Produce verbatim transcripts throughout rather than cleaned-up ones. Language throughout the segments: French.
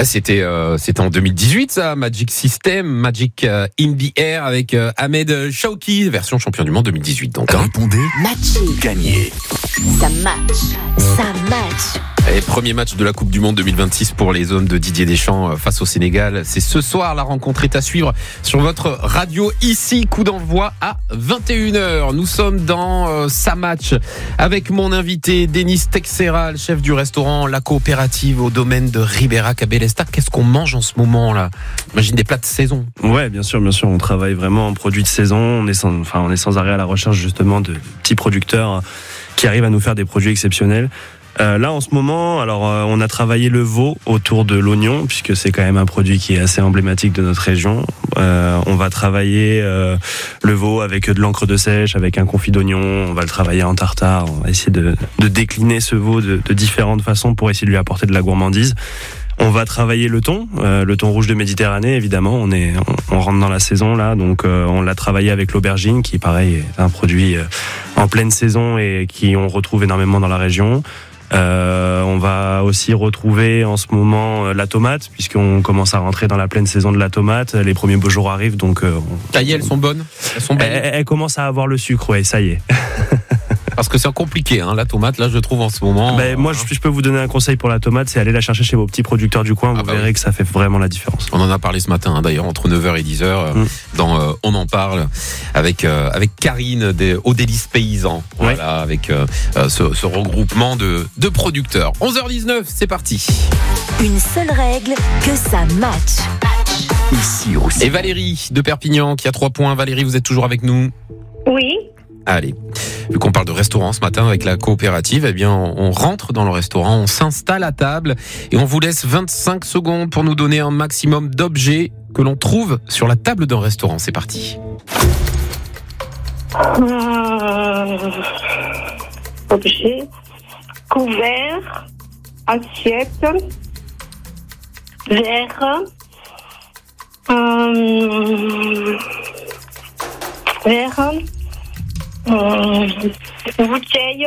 Ah, c'était euh, c'était en deux mille dix-huit ça, Magic System, Magic euh, in the Air avec euh, Ahmed Shawki, version champion du monde deux mille dix-huit. Donc, hein. Répondez, Magic. gagnez. Ça match. Ça match. Et premier match de la Coupe du Monde deux mille vingt-six pour les hommes de Didier Deschamps face au Sénégal. C'est ce soir, la rencontre est à suivre sur votre radio ici. Coup d'envoi à vingt et une heures. Nous sommes dans euh, Ça match avec mon invité Denis Texera, le chef du restaurant La Coopérative au domaine de Ribérac à Bélestat. Qu'est-ce qu'on mange en ce moment là? J'imagine des plats de saison. Ouais, bien sûr, bien sûr. On travaille vraiment en produits de saison. On est sans, enfin, on est sans arrêt à la recherche justement de petits producteurs qui arrivent à nous faire des produits exceptionnels. Euh, là en ce moment, alors euh, on a travaillé le veau autour de l'oignon puisque c'est quand même un produit qui est assez emblématique de notre région. Euh, on va travailler euh, le veau avec de l'encre de sèche, avec un confit d'oignon. On va le travailler en tartare. On va essayer de, de décliner ce veau de, de différentes façons pour essayer de lui apporter de la gourmandise. On va travailler le thon, euh, le thon rouge de Méditerranée évidemment. On est, on, on rentre dans la saison là, donc euh, on l'a travaillé avec l'aubergine qui, pareil, est un produit euh, en pleine saison et qui on retrouve énormément dans la région. Euh, on va aussi retrouver en ce moment euh, la tomate, puisqu'on commence à rentrer dans la pleine saison de la tomate. Les premiers beaux jours arrivent, donc euh, on... Ça y est, elles sont bonnes. Elles sont belles. Elles, elles commencent à avoir le sucre, ouais, ça y est. Parce que c'est compliqué, hein, la tomate, là, je trouve en ce moment. Ben, moi, je, je peux vous donner un conseil pour la tomate, c'est aller la chercher chez vos petits producteurs du coin. Vous ah bah verrez oui. que ça fait vraiment la différence. On en a parlé ce matin, hein, d'ailleurs, entre neuf heures et dix heures, mmh. dans euh, On en parle, avec euh, avec Karine des Aux Délices Paysans. Ouais. Voilà, avec euh, ce, ce regroupement de, de producteurs. onze heures dix-neuf, c'est parti. Une seule règle, que ça match. Ici aussi. Et Valérie de Perpignan qui a trois points. Valérie, vous êtes toujours avec nous? Oui. Allez, vu qu'on parle de restaurant ce matin avec la coopérative, eh bien, on rentre dans le restaurant, on s'installe à table et on vous laisse vingt-cinq secondes pour nous donner un maximum d'objets que l'on trouve sur la table d'un restaurant. C'est parti. Euh, objet, couvert, assiette, verre, euh, verre, euh, bouteille,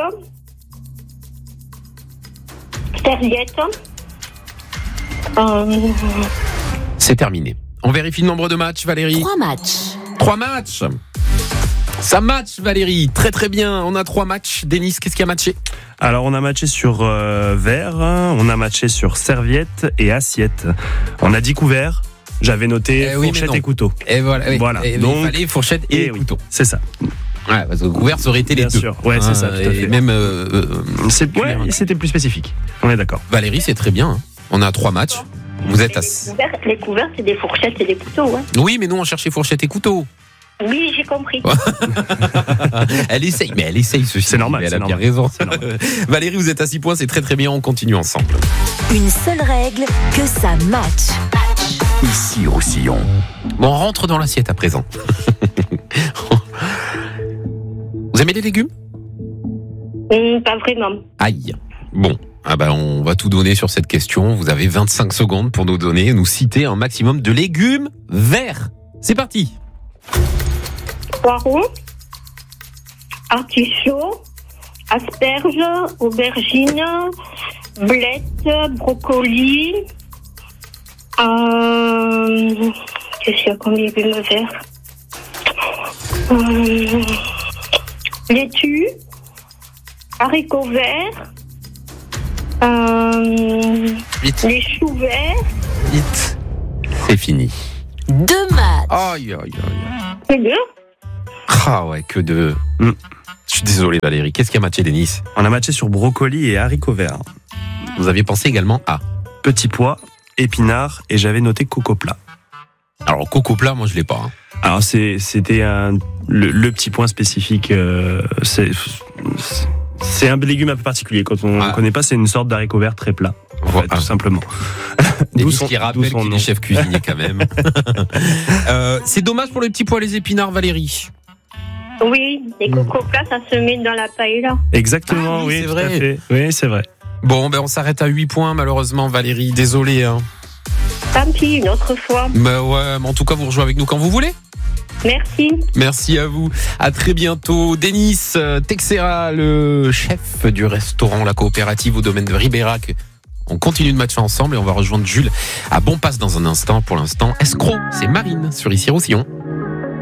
serviette. Euh... C'est terminé. On vérifie le nombre de matchs, Valérie. Trois matchs. Trois matchs. Ça match, Valérie. Très très bien. On a trois matchs. Denis, qu'est-ce qui a matché? Alors on a matché sur euh, verre, on a matché sur serviette et assiette. On a dit couvert. J'avais noté eh oui, fourchette et couteau. Et voilà. Oui. voilà. Et donc il fallait fourchette et, et couteau. Oui, c'est ça. Ouais, parce que couvert, ça aurait été Bien les deux. Sûr. Ouais, c'est ça. Tout à fait. Et même. Euh, euh, c'est, ouais, c'était plus spécifique. On est d'accord. Valérie, c'est très bien. Hein. On a trois matchs. Vous êtes à. Les couverts, les couverts, c'est des fourchettes et des couteaux, ouais. Oui, mais nous, on cherchait fourchette et couteau. Oui, j'ai compris. Elle essaye, mais elle essaye ceci. C'est normal. Mais elle c'est a normal. bien raison. C'est normal. Valérie, vous êtes à six points, c'est très très bien. On continue ensemble. Une seule règle, que ça match. Ici au Sillon. Bon, on rentre dans l'assiette à présent. Vous aimez les légumes? Mmh, pas vraiment. Aïe. Bon. Ah ben, on va tout donner sur cette question. Vous avez vingt-cinq secondes pour nous donner, nous citer un maximum de légumes verts. C'est parti. Poireaux, artichaut, asperges, aubergines, blettes, brocoli. Euh, qu'est-ce qu'il y a comme légumes verts? Euh, laitue, haricots verts. Euh, Vite. Les choux verts. Vite. C'est fini. Deux matchs. Aïe, aïe, aïe. C'est bien. Ah ouais, que de... Mm. Je suis désolé Valérie. Qu'est-ce qui a matché, Denis? On a matché sur brocoli et haricots verts. Vous aviez pensé également à petits pois, épinards et j'avais noté coco plat. Alors coco plat, moi je l'ai pas. Hein. Alors c'est, c'était un, le, le petit point spécifique. Euh, c'est, c'est un légume un peu particulier. Quand on ne ah. connaît pas, c'est une sorte d'haricot vert très plat. En fait, ah. tout simplement. D'où son, qui rappelle qu'il nom. Est chef cuisinier quand même. euh, c'est dommage pour les petits pois, les épinards, Valérie. Oui, les coco plats, ça se met dans la paella. Exactement, ah, oui, oui, c'est tout vrai. à fait. Oui, c'est vrai. Bon, ben on s'arrête à huit points malheureusement, Valérie. Désolé. Hein. Tant pis, une autre fois. Ben ouais, mais en tout cas, vous rejouez avec nous quand vous voulez. Merci. Merci à vous. À très bientôt. Denis Texera, le chef du restaurant La Coopérative au domaine de Ribérac, On continue de matcher ensemble et on va rejoindre Jules à Bonpasse dans un instant. Pour l'instant, Escroc, c'est Marine sur Ici Roussillon.